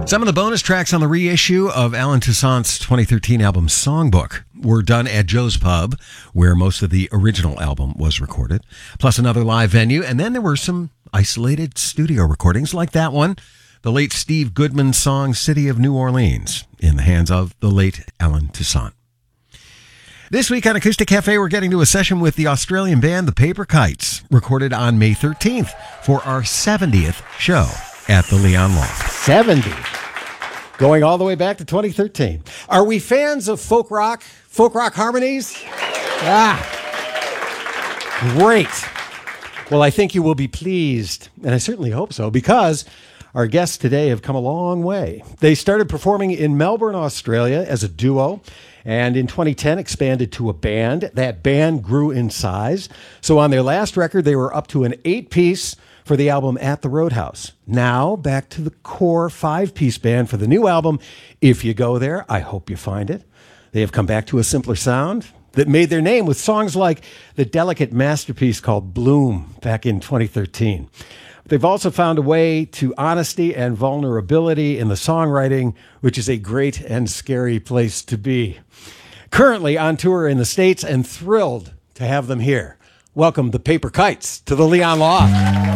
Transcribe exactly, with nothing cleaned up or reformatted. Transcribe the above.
Some of the bonus tracks on the reissue of Alan Toussaint's twenty thirteen album Songbook were done at Joe's Pub, where most of the original album was recorded, plus another live venue, and then there were some isolated studio recordings like that one, the late Steve Goodman song City of New Orleans, in the hands of the late Alan Toussaint. This week on Acoustic Cafe, we're getting to a session with the Australian band The Paper Kites, recorded on May thirteenth for our seventieth show at the Leon Loft. seventy. Going all the way back to twenty thirteen. Are we fans of folk rock? Folk rock harmonies? Ah, great. Well, I think you will be pleased, and I certainly hope so, because our guests today have come a long way. They started performing in Melbourne, Australia as a duo, and in twenty ten expanded to a band. That band grew in size. So on their last record, they were up to an eight-piece for the album At the Roadhouse. Now, back to the core five-piece band for the new album. If you go there, I hope you find it. They have come back to a simpler sound that made their name with songs like the delicate masterpiece called Bloom back in twenty thirteen. They've also found a way to honesty and vulnerability in the songwriting, which is a great and scary place to be. Currently on tour in the States, and thrilled to have them here. Welcome the Paper Kites to the Leon Loft.